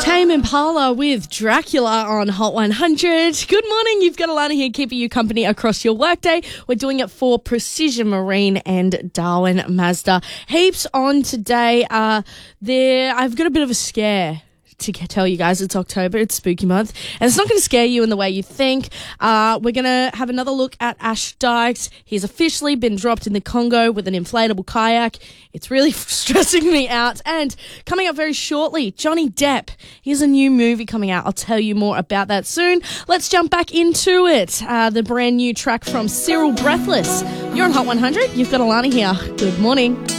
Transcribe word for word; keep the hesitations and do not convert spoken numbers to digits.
Tame Impala with Dracula on Hot one hundred. Good morning. You've got Alana here keeping you company across your workday. We're doing it for Precision Marine and Darwin Mazda. Heaps on today. Uh, there, I've got a bit of a scare to tell you guys. It's October, it's spooky month, and it's not going to scare you in the way you think. Uh, we're going to have another look at Ash Dykes. He's officially been dropped in the Congo with an inflatable kayak. It's really stressing me out. And coming up very shortly, Johnny Depp. He has a new movie coming out. I'll tell you more about that soon. Let's jump back into it. Uh, the brand new track from Cyril Breathless. You're on Hot one hundred. You've got Alana here. Good morning.